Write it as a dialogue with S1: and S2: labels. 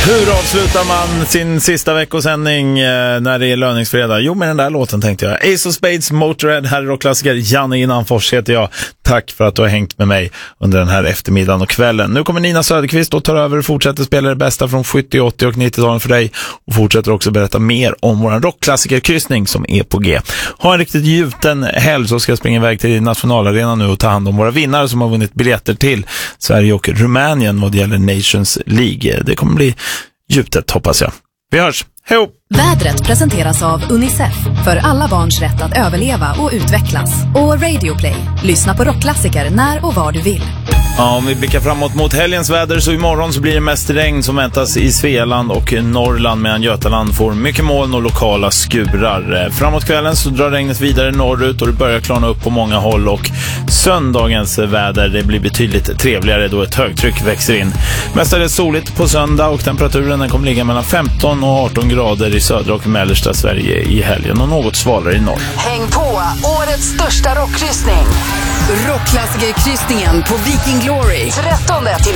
S1: Hur avslutar man sin sista veckosändning när det är löningsfredag? Jo, med den där låten tänkte jag. Ace of Spades, Motörhead, här är rockklassiker. Janne Innanfors heter jag. Tack för att du har hängt med mig under den här eftermiddagen och kvällen. Nu kommer Nina Söderqvist och tar över och fortsätter spela det bästa från 70-, 80- och 90-talen för dig. Och fortsätter också berätta mer om vår rockklassikerkryssning som är på G. Ha en riktigt gjuten helg, så ska jag springa iväg till nationalarenan nu och ta hand om våra vinnare som har vunnit biljetter till Sverige och Rumänien vad det gäller Nations League. Det kommer bli gjutet, hoppas jag. Vi hörs. Hej!
S2: Vädret presenteras av Unicef för alla barns rätt att överleva och utvecklas. Och Radio Play. Lyssna på rockklassiker när och var du vill.
S1: Ja, om vi blickar framåt mot helgens väder så imorgon så blir det mest regn som väntas i Svealand och Norrland, medan Götaland får mycket moln och lokala skurar. Framåt kvällen så drar regnet vidare norrut och det börjar klarna upp på många håll, och söndagens väder det blir betydligt trevligare då ett högtryck växer in. Mest är det soligt på söndag och temperaturen den kommer ligga mellan 15 och 18 grader i södra och mellersta Sverige i helgen och något svalare i norr.
S3: Häng på årets största rockkryssning. Rockklassikerkryssningen på Viking Glory. 13 till